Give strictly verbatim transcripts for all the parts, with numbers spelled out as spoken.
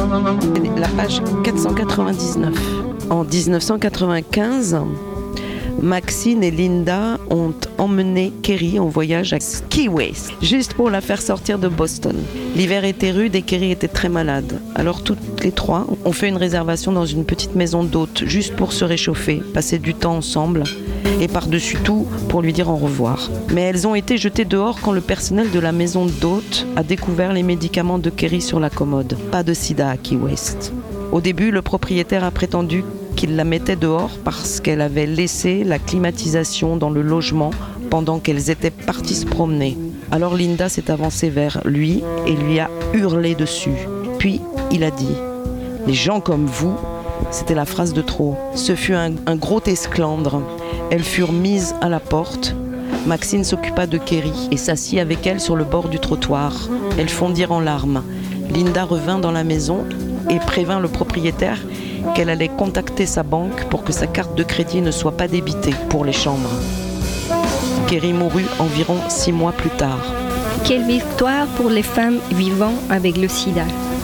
La page quatre cent quatre-vingt-dix-neuf. En dix-neuf cent quatre-vingt-quinze, Maxine et Linda ont emmené Kerry en voyage à Key West, juste pour la faire sortir de Boston. L'hiver était rude et Kerry était très malade. Alors toutes les trois ont fait une réservation dans une petite maison d'hôte, juste pour se réchauffer, passer du temps ensemble et par-dessus tout pour lui dire au revoir. Mais elles ont été jetées dehors quand le personnel de la maison d'hôte a découvert les médicaments de Kerry sur la commode. Pas de sida à Key West. Au début, le propriétaire a prétendu qu'il la mettait dehors parce qu'elle avait laissé la climatisation dans le logement pendant qu'elles étaient parties se promener. Alors Linda s'est avancée vers lui et lui a hurlé dessus. Puis il a dit « Les gens comme vous », c'était la phrase de trop. Ce fut un, un gros esclandre. Elles furent mises à la porte. Maxine s'occupa de Kerry et s'assit avec elle sur le bord du trottoir. Elles fondirent en larmes. Linda revint dans la maison et prévint le propriétaire qu'elle allait contacter sa banque pour que sa carte de crédit ne soit pas débitée pour les chambres. Kerry mourut environ six mois plus tard. Quelle victoire pour les femmes vivant avec le sida.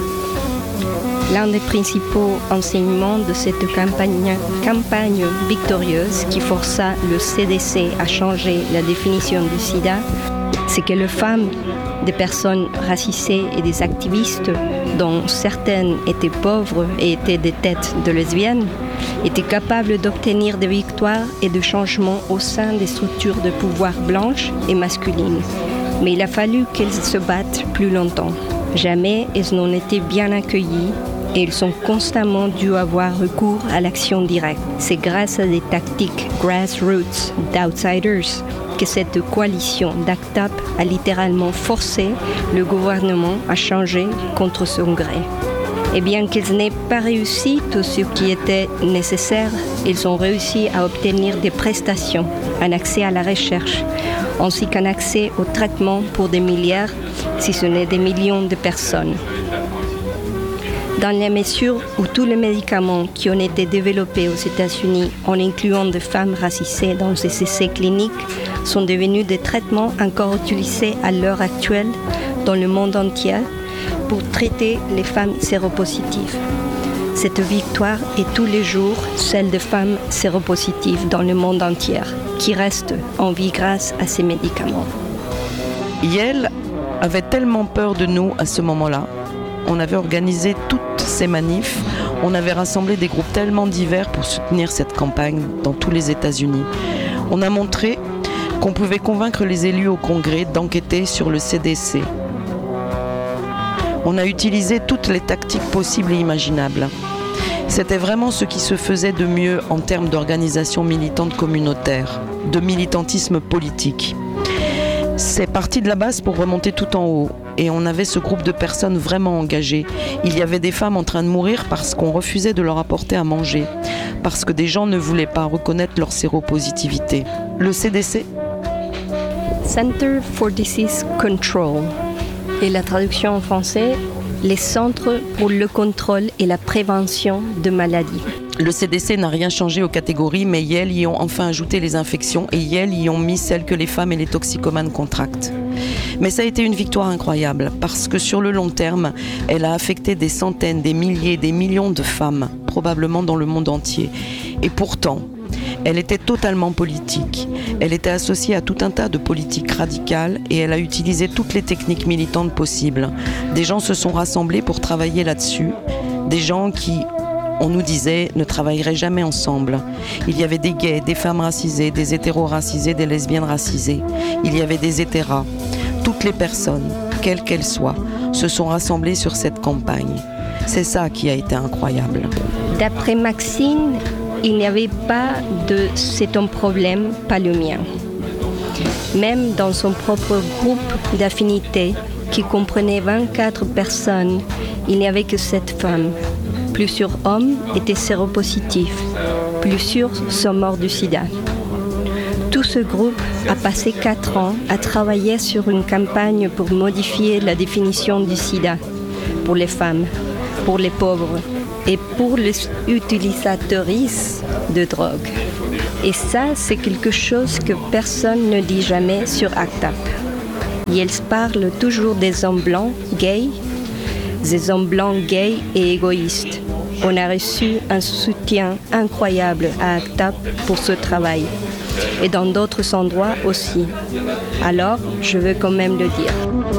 L'un des principaux enseignements de cette campagne, campagne victorieuse qui força le C D C à changer la définition du sida, c'est que les femmes, des personnes racisées et des activistes, dont certaines étaient pauvres et étaient des têtes de lesbiennes, étaient capables d'obtenir des victoires et de changements au sein des structures de pouvoir blanches et masculines. Mais il a fallu qu'elles se battent plus longtemps. Jamais elles n'ont été bien accueillies et elles ont constamment dû avoir recours à l'action directe. C'est grâce à des tactiques grassroots d'outsiders que cette coalition d'Act Up a littéralement forcé le gouvernement à changer contre son gré. Et bien qu'elles n'aient pas réussi tout ce qui était nécessaire, ils ont réussi à obtenir des prestations, un accès à la recherche, ainsi qu'un accès au traitement pour des milliards, si ce n'est des millions de personnes. Dans la mesure où tous les médicaments qui ont été développés aux États-Unis, en incluant des femmes racisées dans ces essais cliniques, sont devenus des traitements encore utilisés à l'heure actuelle dans le monde entier pour traiter les femmes séropositives. Cette victoire est tous les jours celle de femmes séropositives dans le monde entier qui restent en vie grâce à ces médicaments. Yale avait tellement peur de nous à ce moment-là. On avait organisé toutes ces manifs, on avait rassemblé des groupes tellement divers pour soutenir cette campagne dans tous les États-Unis. On a montré qu'on pouvait convaincre les élus au Congrès d'enquêter sur le C D C. On a utilisé toutes les tactiques possibles et imaginables. C'était vraiment ce qui se faisait de mieux en termes d'organisation militante communautaire, de militantisme politique. C'est parti de la base pour remonter tout en haut. Et on avait ce groupe de personnes vraiment engagées. Il y avait des femmes en train de mourir parce qu'on refusait de leur apporter à manger, parce que des gens ne voulaient pas reconnaître leur séropositivité. Le C D C, Center for Disease Control, et la traduction en français, les Centres pour le contrôle et la prévention de maladies. Le C D C n'a rien changé aux catégories, mais Yale y ont enfin ajouté les infections et Yale y ont mis celles que les femmes et les toxicomanes contractent. Mais ça a été une victoire incroyable, parce que sur le long terme, elle a affecté des centaines, des milliers, des millions de femmes, probablement dans le monde entier. Et pourtant, elle était totalement politique. Elle était associée à tout un tas de politiques radicales et elle a utilisé toutes les techniques militantes possibles. Des gens se sont rassemblés pour travailler là-dessus, des gens qui, on nous disait, ne travailleraient jamais ensemble. Il y avait des gays, des femmes racisées, des hétéros racisés, des lesbiennes racisées. Il y avait des hétéras. Toutes les personnes, quelles qu'elles soient, se sont rassemblées sur cette campagne. C'est ça qui a été incroyable. D'après Maxine, il n'y avait pas de « c'est ton problème, pas le mien ». Même dans son propre groupe d'affinité, qui comprenait vingt-quatre personnes, il n'y avait que sept femmes. Plusieurs hommes étaient séropositifs, plusieurs sont morts du sida. Tout ce groupe a passé quatre ans à travailler sur une campagne pour modifier la définition du sida pour les femmes, pour les pauvres et pour les utilisatrices de drogue. Et ça, c'est quelque chose que personne ne dit jamais sur Act Up. Et elles parlent toujours des hommes blancs, gays, des hommes blancs gays et égoïstes. On a reçu un soutien incroyable à ACT UP pour ce travail, et dans d'autres endroits aussi. Alors, je veux quand même le dire.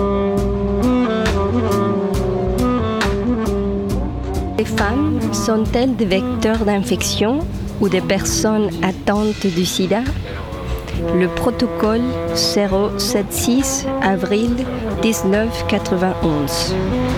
Les femmes sont-elles des vecteurs d'infection ou des personnes atteintes du sida? Le protocole zéro soixante-seize, avril dix-neuf quatre-vingt-onze.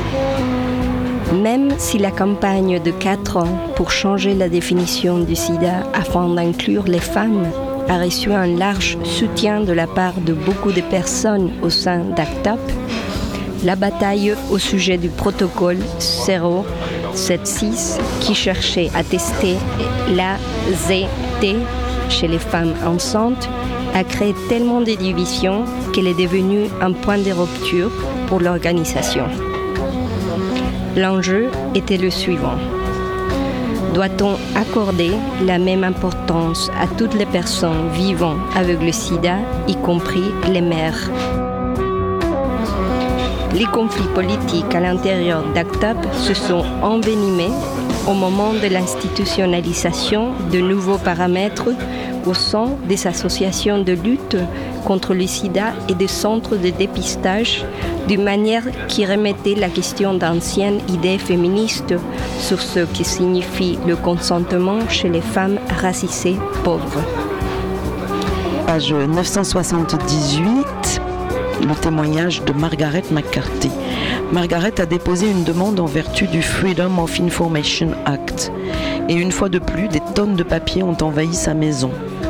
Même si la campagne de quatre ans pour changer la définition du sida afin d'inclure les femmes a reçu un large soutien de la part de beaucoup de personnes au sein d'ACT UP, la bataille au sujet du protocole zéro soixante-seize qui cherchait à tester l'A Z T chez les femmes enceintes a créé tellement de divisions qu'elle est devenue un point de rupture pour l'organisation. L'enjeu était le suivant. Doit-on accorder la même importance à toutes les personnes vivant avec le sida, y compris les mères? Les conflits politiques à l'intérieur d'ACT UP se sont envenimés au moment de l'institutionnalisation de nouveaux paramètres au sein des associations de lutte contre le sida et des centres de dépistage, d'une manière qui remettait la question d'anciennes idées féministes sur ce que signifie le consentement chez les femmes racisées pauvres. Page neuf cent soixante-dix-huit, le témoignage de Margaret McCarthy. Margaret a déposé une demande en vertu du Freedom of Information Act. Et une fois de plus, des tonnes de papier ont envahi sa maison.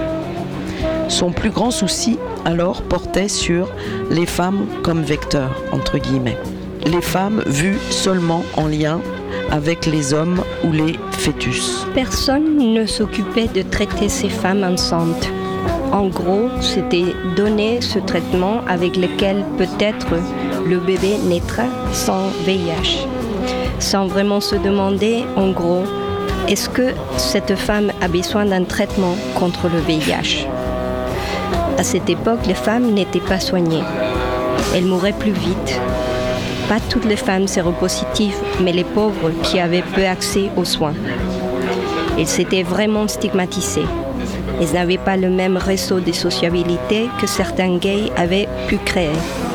Son plus grand souci, alors, portait sur les femmes comme vecteurs, entre guillemets. Les femmes vues seulement en lien avec les hommes ou les fœtus. Personne ne s'occupait de traiter ces femmes enceintes. En gros, c'était donner ce traitement avec lequel peut-être le bébé naîtra sans V I H. Sans vraiment se demander, en gros, est-ce que cette femme a besoin d'un traitement contre le V I H? À cette époque, les femmes n'étaient pas soignées. Elles mouraient plus vite. Pas toutes les femmes séropositives, mais les pauvres qui avaient peu accès aux soins. Elles s'étaient vraiment stigmatisées. Elles n'avaient pas le même réseau de sociabilité que certains gays avaient pu créer.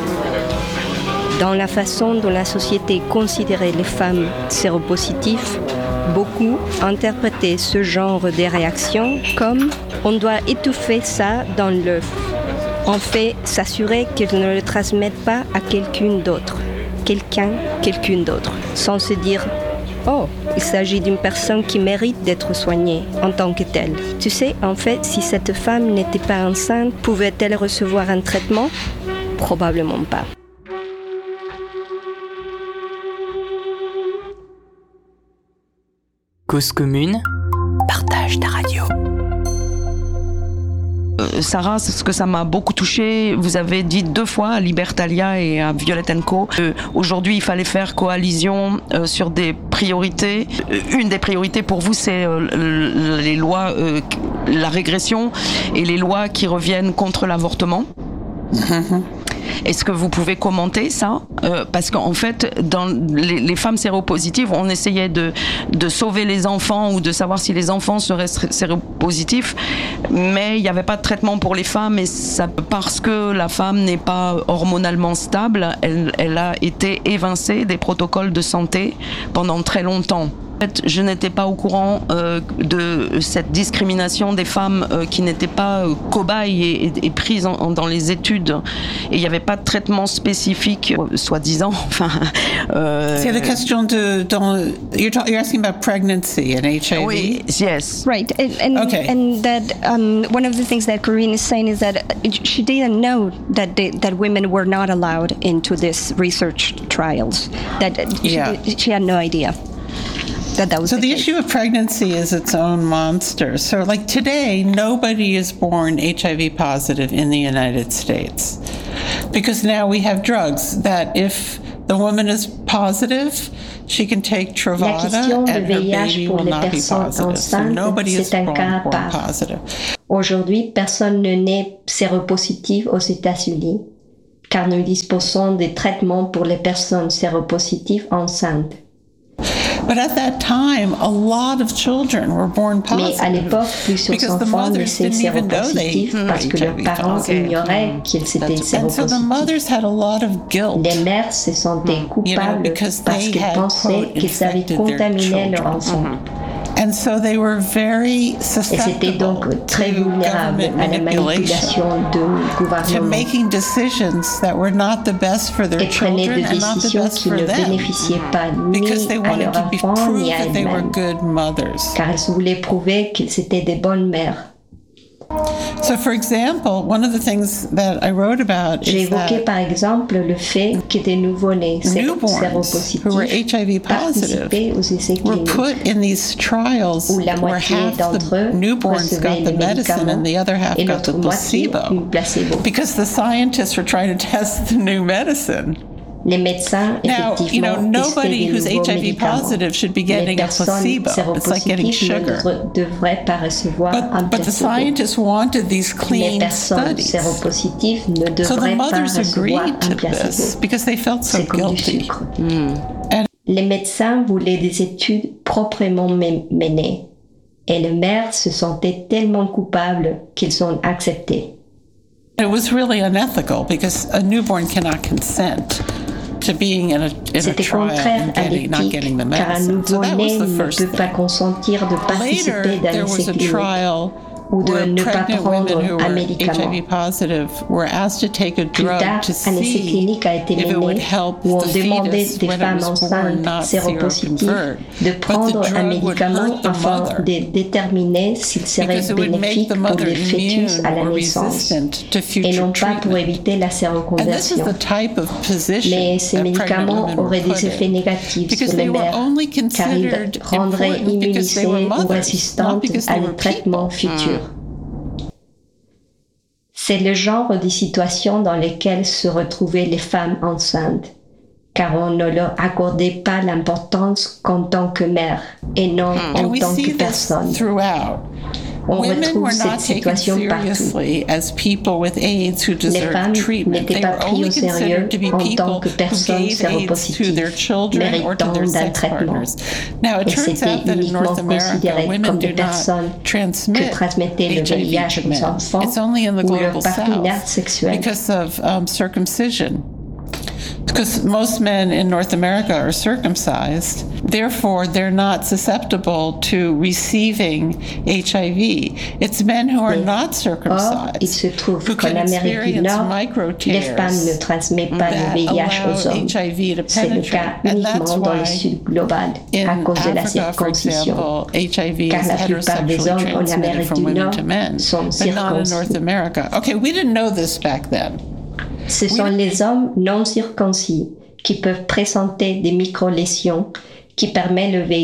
Dans la façon dont la société considérait les femmes séropositives, beaucoup interprétaient ce genre de réaction comme « on doit étouffer ça dans l'œuf ». On fait s'assurer qu'elles ne le transmettent pas à quelqu'un d'autre, quelqu'un, quelqu'un d'autre, sans se dire « oh, il s'agit d'une personne qui mérite d'être soignée en tant que telle ». Tu sais, en fait, si cette femme n'était pas enceinte, pouvait-elle recevoir un traitement? Probablement pas. Cause commune, partage ta radio. Euh, Sarah, ce que ça m'a beaucoup touchée, vous avez dit deux fois à Libertalia et à Violet and Co. Euh, aujourd'hui, il fallait faire coalition euh, sur des priorités. Euh, une des priorités pour vous, c'est euh, les lois, euh, la régression et les lois qui reviennent contre l'avortement. Mm-hmm. Est-ce que vous pouvez commenter ça? euh, Parce qu'en fait, dans les, les femmes séropositives, on essayait de, de sauver les enfants ou de savoir si les enfants seraient séropositifs, mais il n'y avait pas de traitement pour les femmes, et ça, parce que la femme n'est pas hormonalement stable, elle, elle a été évincée des protocoles de santé pendant très longtemps. En fait, je n'étais pas au courant euh, de cette discrimination des femmes euh, qui n'étaient pas euh, cobayes et, et, et prises en, en, dans les études. Et il n'y avait pas de traitement spécifique, euh, soi-disant. Enfin, euh, c'est la question de... Dans, you're, ta- you're asking about pregnancy and H I V? Oui, yes. Right, and, and, okay. and that um, one of the things that Corinne is saying is that she didn't know that they, that women were not allowed into these research trials. That she, yeah. she had no idea. That that was so the, the case. issue of pregnancy is its own monster. So like today, nobody is born H I V positive in the United States because now we have drugs that if the woman is positive, she can take Truvada and her baby will not be positive. So nobody is born, born positive. Aujourd'hui, personne ne naît séropositive aux États-Unis. car nous disposons des traitements pour les personnes séropositives enceintes. But at that time, a lot of children were born Mais à positive l'époque, plusieurs because the enfants mothers naissaient didn't even know they séropositifs parce que leurs parents ignoraient qu'ils étaient And so the séropositifs. mothers had a lot of guilt. Les mères se sentaient coupables because parce they qu'elles had, pensaient quote, qu'ils avaient infected their contaminé leur children. enfant. And so they were very Et c'était susceptible donc très to vulnérable government à la manipulation, manipulation du to gouvernement making decisions that were not the best for their et prenaient children des and not the décisions best qui for ne them, bénéficiaient pas ni because they à wanted leur to be enfant prove ni à that they were elles-mêmes, good mothers. car elles voulaient prouver qu'ils étaient des bonnes mères. So, for example, one of the things that I wrote about J'ai is évoqué that par exemple le fait que des nouveau-nés newborns séropositifs who were H I V positive participaient aux essais were cliniques put in these trials où la where moitié half d'entre the eux newborns recevaient got the les medicine médicaments and the other half et got l'autre the moitié placebo. une placebo. Because the scientists were trying to test the new medicine. Les médecins, Now, you know, effectivement, testaient nobody des who's nouveaux H I V médicaments. positive should be Les getting a personnes placebo. It's like getting séropositives sugar. ne devraient pas recevoir un But, but the placebo. scientists wanted these Les clean personnes studies. séropositives ne So the devraient pas mothers recevoir agreed un to this placebo. because they felt so C'est comme du guilty. sucre. Les médecins voulaient des études proprement mé- menées et les mères se sentaient tellement coupables qu'ils ont accepté. It was really unethical because a newborn cannot consent to being in a, in a C'était trial contraire and à getting, not l'éthique, getting the car un medicine. So that was nouveau-né the ne first peut pas thing. consentir de Later, participer dans there l'essai was a clinique trial ou de where ne pas pregnant women prendre who un were médicament. H I V positive were asked to take a Plus drug tard, to un essai see clinique a été if it would mené help où on the demandait fetus des when it femmes was born enceintes not séropositives seroconvert. de But the prendre un drug would médicament hurt the afin mother de déterminer s'il serait because it would make bénéfique the pour mother les fœtus immune à la or naissance resistant to et future non pas pour treatment. éviter la And this is séroconversion. the type of position Mais ces that pregnant médicaments women were auraient put des effets in. négatifs Because sur les they were mères, only car ils considered rendraient important because they were immunisées ou mothers, not résistantes because à they des were traitements people. futurs. C'est le genre de situation dans lesquelles se retrouvaient les femmes enceintes, car on ne leur accordait pas l'importance qu'en tant que mère et non en And we tant see que this personne. throughout. On Women retrouve were cette not taken situation partout. seriously as people with AIDS who Les deserved femmes treatment. n'étaient They pas were prises only au sérieux considered to be en tant people que who personnes gave AIDS to séropositives, their children or to méritant their d'un sex traitement. partners. Now, it Et turns c'était out that in uniquement North America, considéré women comme do des personnes not que transmit transmettaient le H I V V I H to aux men. enfants It's only in the ou leur global partenaire south sexuel. because of um, circumcision. Because most men in North America are circumcised, therefore they're not susceptible to receiving H I V. It's men who are Mais, not Or, il circumcised se trouve who qu'en can Amérique du experience Nord, les femmes ne microtears transmettent pas le that V I H allow aux hommes. H I V to C'est le cas penetrate. And that's uniquement dans le why sud global in à cause de la Africa, for circoncision. example, H I V Car is la plupart des heterosexually hommes en transmitted Amérique from du women Nord to men, sont but not in circoncis. North America. Okay, we didn't know this back then. Ce sont les hommes non circoncis qui peuvent présenter des micro-lésions qui permettent le V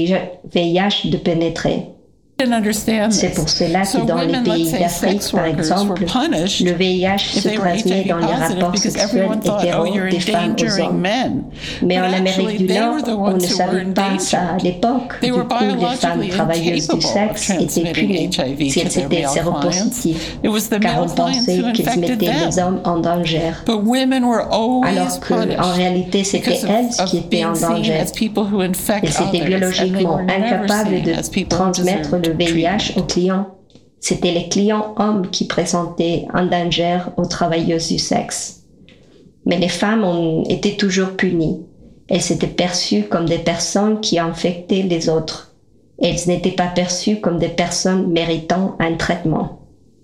I H de pénétrer. Didn't understand C'est this. pour cela que So dans les women, pays let's say d'Afrique, sex par workers, exemple, were punished le V I H if se they were H I transmet V dans les positive rapports because sexuels everyone thought, oh, you're hétéros des femmes aux endangering hommes. men. Mais But en Amérique actually, du they Nord, were the on ones ne who were savait pas ça à endangered. l'époque. They Du were coup, les femmes biologically travailleuses du incapable of sexe étaient transmitting punies H I V si to elles their étaient male clients. séropositives, It was the car male on clients pensait who qu'ils infected mettaient les them. hommes en danger. But women were always Alors que, punished en réalité, c'était because of- elles of qui étaient en being seen danger. as people who infect Elles étaient others, and they biologiquement were never incapables seen de as people who transmettre deserved le V I H treatment. aux clients. C'était les clients hommes qui présentaient un danger aux travailleuses du sexe. Mais les femmes ont été toujours punies. Elles s'étaient perçues comme des personnes qui infectaient les autres. Elles n'étaient pas perçues comme des personnes méritant un traitement.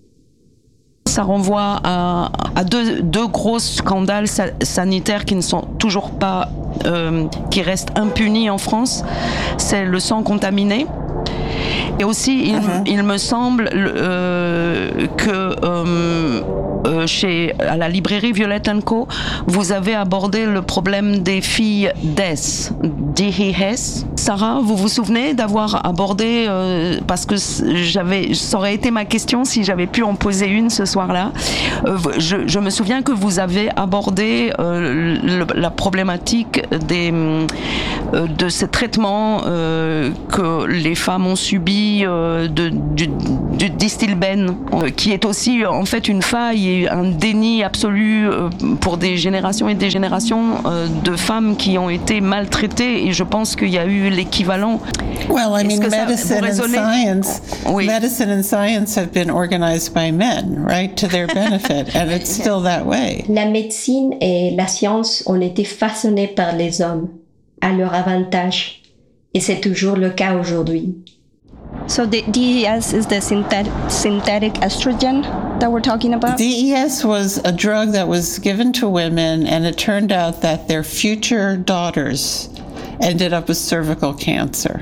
Ça renvoie à, à deux, deux gros scandales sa- sanitaires qui ne sont toujours pas, euh, qui restent impunis en France. C'est le sang contaminé. Et aussi, il, Uh-huh. il me semble euh, que euh, euh, chez, à la librairie Violet and Co, vous avez abordé le problème des filles D E S, D I S. Sarah, vous vous souvenez d'avoir abordé, euh, parce que j'avais, ça aurait été ma question si j'avais pu en poser une ce soir-là. Euh, je, je me souviens que vous avez abordé euh, le, la problématique des, euh, de ces traitements euh, que les femmes ont subis euh, de, du, du Distilbène, euh, qui est aussi en fait une faille et un déni absolu euh, pour des générations et des générations euh, de femmes qui ont été maltraitées, et je pense qu'il y a eu l'équivalent. Well, I mean, medicine and science, oui. medicine and science have been organized by men, right, to their benefit, and it's still that way. La médecine et la science ont été façonnées par les hommes à leur avantage, et c'est toujours le cas aujourd'hui. So the D E S is the synthetic, synthetic estrogen that we're talking about? D E S was a drug that was given to women, and it turned out that their future daughters ended up with cervical cancer.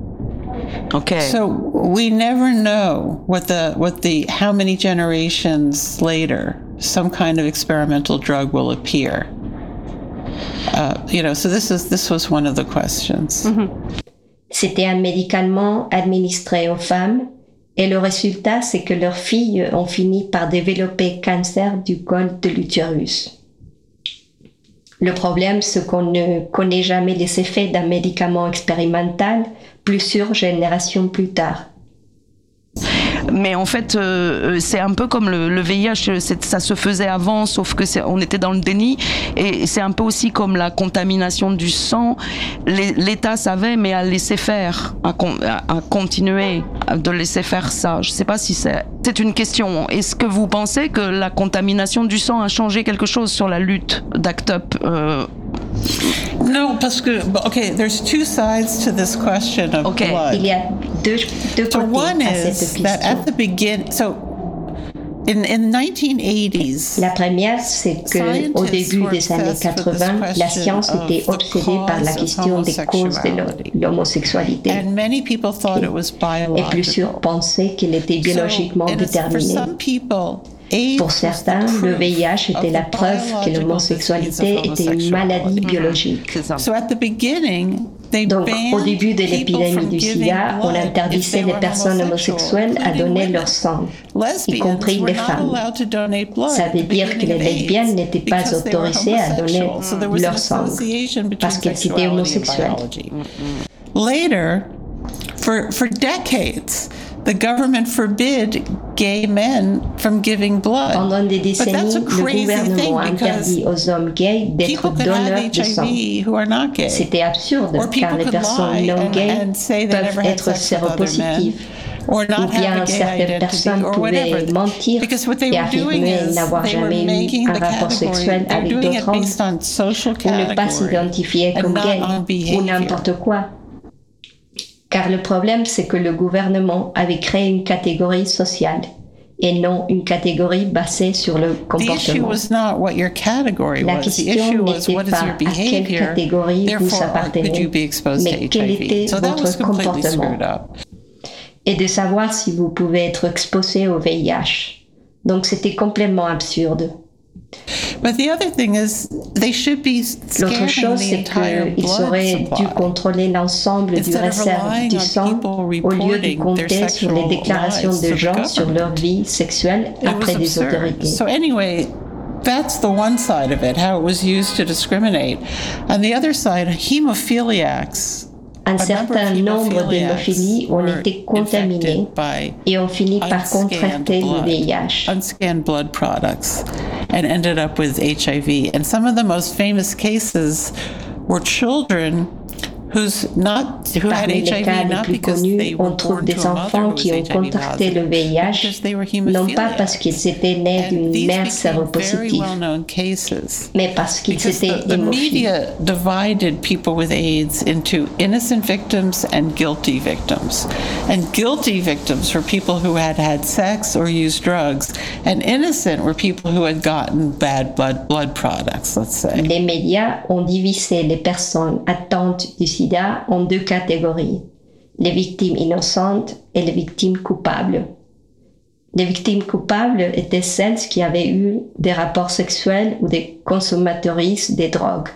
Okay. So we never know what the what the how many generations later some kind of experimental drug will appear. Uh, you know, so this is this was one of the questions. Mm-hmm. C'était un médicament administré aux femmes, et le résultat, c'est que leurs filles ont fini par développer cancer du col de l'utérus. Le problème, c'est qu'on ne connaît jamais les effets d'un médicament expérimental plusieurs générations plus tard. Mais en fait, euh, c'est un peu comme le, le V I H, ça se faisait avant, sauf que c'est, on était dans le déni. Et c'est un peu aussi comme la contamination du sang. Les, L'État savait, mais a laissé faire, a, a, a continué de laisser faire ça. Je ne sais pas si c'est... C'est une question. Est-ce que vous pensez que la contamination du sang a changé quelque chose sur la lutte d'Act Up euh... No, parce que, okay, there's two sides to this question of okay. blood. Il y a deux, deux so côtés one à cette is question. that at the begin, so in in nineteen eighties, la première, c'est que au début des années quatre-vingts, la science était obsédée par la question des causes de l'homosexualité. And many people thought it was biological. Et plusieurs pensaient qu'il était biologiquement so, déterminé. For some people, Pour certains, le V I H était la preuve que l'homosexualité était une maladie biologique. Donc, au début de l'épidémie du sida, on interdisait les personnes homosexuelles à donner leur sang, y compris les femmes. Ça veut dire que les lesbiennes n'étaient pas autorisées à donner leur sang, parce qu'elles étaient homosexuelles. Later, for, for decades, the government forbid gay men from giving blood. Pendant des décennies, le gouvernement interdit aux hommes gays d'être donneurs de sang. C'était absurde, car les personnes non gays peuvent être séropositives. Ou bien certaines personnes pouvaient mentir et affirmer n'avoir jamais eu un rapport sexuel avec d'autres hommes, ou ne pas s'identifier comme gay, ou n'importe quoi. Car le problème, c'est que le gouvernement avait créé une catégorie sociale et non une catégorie basée sur le comportement. La question n'était pas à quelle catégorie vous appartenez, mais quel était votre comportement, et de savoir si vous pouvez être exposé au V I H. Donc c'était complètement absurde. But the other thing is, they should be L'autre chose, c'est qu'ils auraient dû contrôler l'ensemble du réserve du sang au lieu de compter sur les déclarations de gens sur leur vie sexuelle après des autorités. So anyway, that's the one side of it, how it was used to discriminate. On the other side, hemophiliacs. Un certain nombre d'hémophilies ont été contaminés et ont fini par contracter le V I H. Unscanned blood products and ended up with H I V. And some of the most famous cases were children who's not, who had Parmi H I les V cas les not plus because connus, they were on trouve born des to a mother enfants who was qui ont H I V contracté le V I H, because they were non pas hemophiliacs. parce qu'ils étaient nés And d'une these mère became séropositive, very well-known cases. mais parce qu'ils Because étaient the, the hémophiles. media divided people with AIDS into innocent victims and guilty victims. And guilty victims were people who had had sex or used drugs, and innocent were people who had gotten bad blood, blood products, let's say. Les médias ont divisé les personnes atteintes du sida en deux catégories, les victimes innocentes et les victimes coupables. Les victimes coupables étaient celles qui avaient eu des rapports sexuels ou des consommatrices des drogues.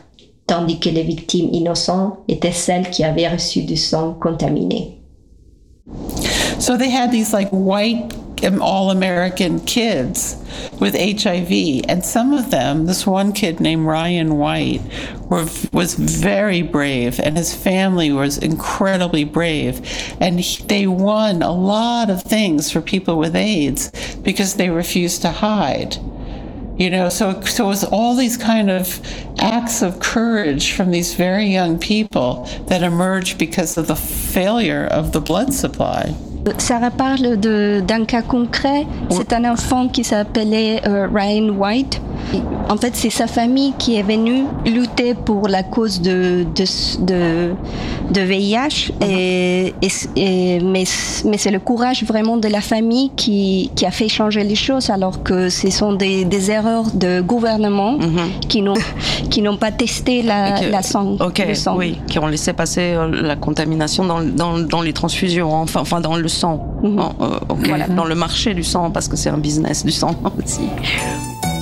tandis que les victimes innocentes étaient celles qui avaient reçu du sang contaminé. So they had these like white all-American kids with H I V, and some of them, this one kid named Ryan White, were, was very brave, and his family was incredibly brave, and he, they won a lot of things for people with AIDS because they refused to hide. You know, so, so it was all these kind of acts of courage from these very young people that emerged because of the failure of the blood supply. Sarah parle de, d'un cas concret. C'est un enfant qui s'appelait euh, Ryan White. En fait, c'est sa famille qui est venue lutter pour la cause de, de, de, de V I H. Et, et, et, mais, mais c'est le courage vraiment de la famille qui, qui a fait changer les choses, alors que ce sont des, des erreurs de gouvernement mm-hmm. qui, n'ont, qui n'ont pas testé la, okay. la sang, okay. le sang. Oui, qui ont laissé passer la contamination dans, dans, dans les transfusions, enfin, enfin dans le sang, mm-hmm. en, euh, okay. voilà. Dans le marché du sang, parce que c'est un business du sang aussi.